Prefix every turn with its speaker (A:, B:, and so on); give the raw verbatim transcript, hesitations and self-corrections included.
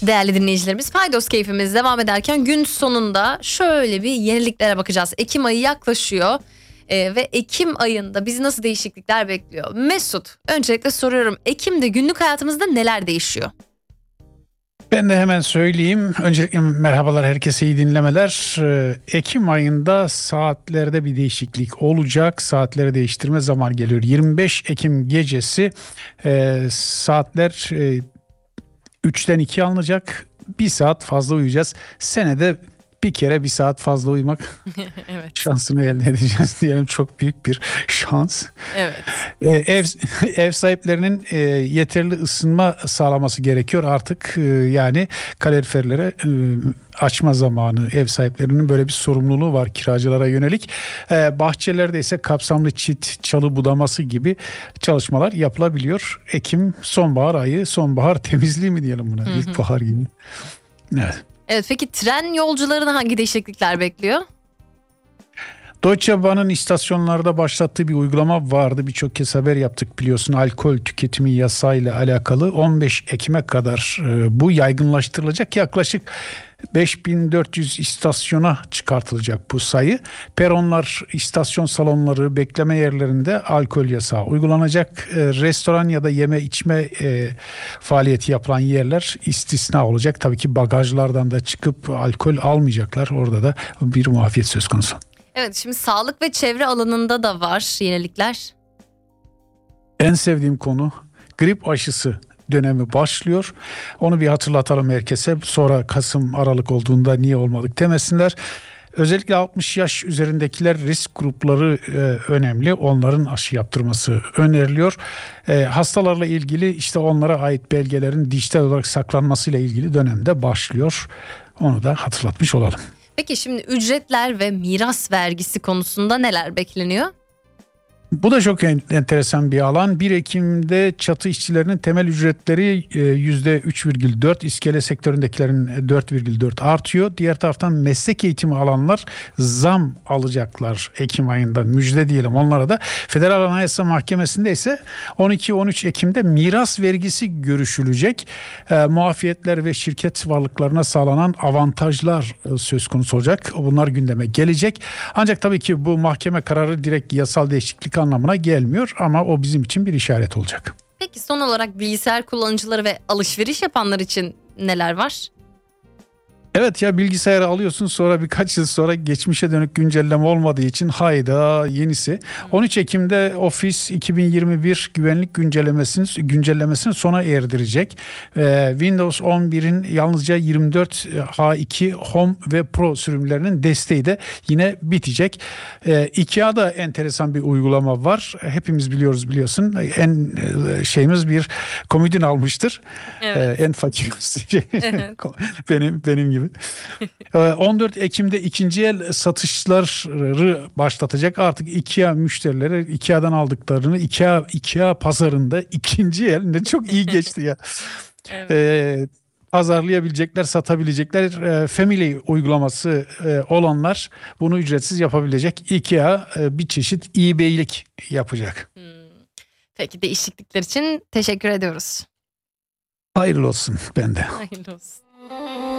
A: Değerli dinleyicilerimiz, Paydos keyfimiz devam ederken gün sonunda şöyle bir yeniliklere bakacağız. Ekim ayı yaklaşıyor ee, ve Ekim ayında bizi nasıl değişiklikler bekliyor? Mesut, öncelikle soruyorum, Ekim'de günlük hayatımızda neler değişiyor?
B: Ben de hemen söyleyeyim. Öncelikle merhabalar, herkese iyi dinlemeler. Ee, Ekim ayında saatlerde bir değişiklik olacak. Saatleri değiştirme zaman geliyor. yirmi beş Ekim gecesi e, saatler e, üçten ikiye alınacak. Bir saat fazla uyuyacağız. Senede bir kere bir saat fazla uyumak
A: Evet.
B: şansını elde edeceğiz diyelim. Çok büyük bir şans.
A: Evet.
B: Ee, Ev ev sahiplerinin e, yeterli ısınma sağlaması gerekiyor artık. E, yani kaloriferlere e, açma zamanı, ev sahiplerinin böyle bir sorumluluğu var kiracılara yönelik. E, bahçelerde ise kapsamlı çit, çalı budaması gibi çalışmalar yapılabiliyor. Ekim sonbahar ayı, sonbahar temizliği mi diyelim buna?
A: Hı hı.
B: İlkbahar gibi. Evet.
A: Evet, peki tren yolcularını hangi değişiklikler bekliyor?
B: Deutsche Bahn'ın istasyonlarda başlattığı bir uygulama vardı. Birçok kez haber yaptık, biliyorsun, alkol tüketimi yasayla alakalı. on beş Ekim'e kadar e, bu yaygınlaştırılacak. Yaklaşık beş bin dört yüz istasyona çıkartılacak bu sayı. Peronlar, istasyon salonları, bekleme yerlerinde alkol yasağı uygulanacak. E, restoran ya da yeme içme e, faaliyeti yapılan yerler istisna olacak. Tabii ki bagajlardan da çıkıp alkol almayacaklar. Orada da bir muafiyet söz konusu.
A: Evet, şimdi sağlık ve çevre alanında da var yenilikler.
B: En sevdiğim konu, grip aşısı dönemi başlıyor. Onu bir hatırlatalım herkese. Sonra Kasım, Aralık olduğunda niye olmadık demesinler. Özellikle altmış yaş üzerindekiler risk grupları e, önemli. Onların aşı yaptırması öneriliyor. E, hastalarla ilgili işte onlara ait belgelerin dijital olarak saklanmasıyla ilgili dönemde başlıyor. Onu da hatırlatmış olalım.
A: Peki şimdi ücretler ve miras vergisi konusunda neler bekleniyor?
B: Bu da çok enteresan bir alan. bir Ekim'de çatı işçilerinin temel ücretleri yüzde üç virgül dört, iskele sektöründekilerin dört virgül dört artıyor. Diğer taraftan meslek eğitimi alanlar zam alacaklar Ekim ayında. Müjde diyelim onlara da. Federal Anayasa Mahkemesi'nde ise on iki on üç Ekim'de miras vergisi görüşülecek. E, muafiyetler ve şirket varlıklarına sağlanan avantajlar söz konusu olacak. Bunlar gündeme gelecek. Ancak tabii ki bu mahkeme kararı direkt yasal değişiklik anlamına gelmiyor ama o bizim için bir işaret olacak.
A: Peki son olarak bilgisayar kullanıcıları ve alışveriş yapanlar için neler var?
B: Evet ya, bilgisayarı alıyorsun, sonra birkaç yıl sonra geçmişe dönük güncelleme olmadığı için hayda yenisi. on üç Ekim'de Office iki bin yirmi bir güvenlik güncellemesini güncellemesini sona erdirecek. Ee, Windows on birin yalnızca yirmi dört H iki Home ve Pro sürümlerinin desteği de yine bitecek. Ee, IKEA'da enteresan bir uygulama var. Hepimiz biliyoruz, biliyorsun. En e, şeyimiz bir komodin almıştır.
A: Evet.
B: Ee, en fakir benim benim gibi. on dört Ekim'de ikinci el satışları başlatacak. Artık IKEA müşterileri IKEA'dan aldıklarını IKEA IKEA pazarında ikinci el, ne çok iyi geçti ya.
A: Evet.
B: Ee, pazarlayabilecekler, satabilecekler. E, Family uygulaması e, olanlar bunu ücretsiz yapabilecek. IKEA e, bir çeşit eBay'lik yapacak.
A: Hmm. Peki, değişiklikler için teşekkür ediyoruz.
B: Hayırlı olsun bende.
A: Hayırlı olsun.